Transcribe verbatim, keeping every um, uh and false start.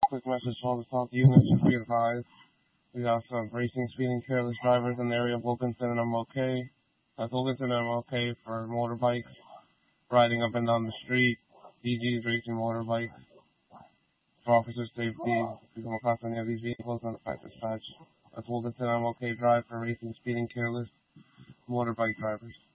quick message to all the South units. Just be advised, we got some racing, speeding, careless drivers in the area of Wilkinson and M L K. That's Wilkinson and M L K for motorbikes, riding up and down the street, D Gs racing motorbikes. For officer safety, if you come across any of these vehicles, notify dispatch. That's Wilkinson and M L K Drive for racing, speeding, careless motorbike drivers.